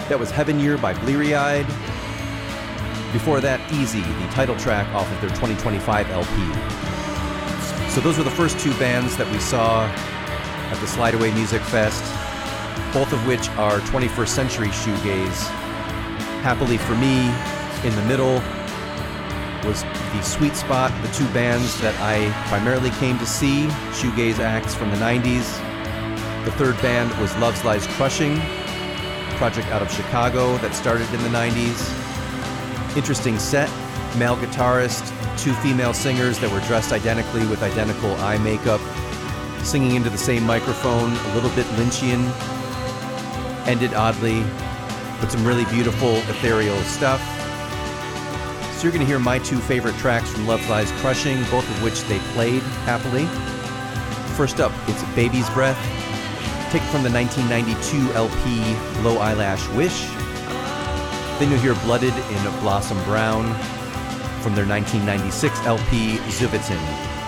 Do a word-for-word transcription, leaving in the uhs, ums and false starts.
That was Heaven Year by Bleary Eyed. Before that, Easy, the title track off of their twenty twenty-five L P. So those were the first two bands that we saw at the Slide Away Music Fest, both of which are twenty-first century shoegaze. Happily for me, in the middle was the sweet spot, the two bands that I primarily came to see, shoegaze acts from the nineties. The third band was Love's Lies Crushing, a project out of Chicago that started in the nineties. Interesting set, male guitarist, two female singers that were dressed identically with identical eye makeup, singing into the same microphone, a little bit Lynchian, ended oddly, but some really beautiful ethereal stuff. So you're going to hear my two favorite tracks from Love's Lies Crushing, both of which they played happily. First up, it's Baby's Breath, taken from the nineteen ninety-two L P Low Eyelash Wish. Then you'll hear Blooded in Blossom Brown from their nineteen ninety-six L P Zuvitin.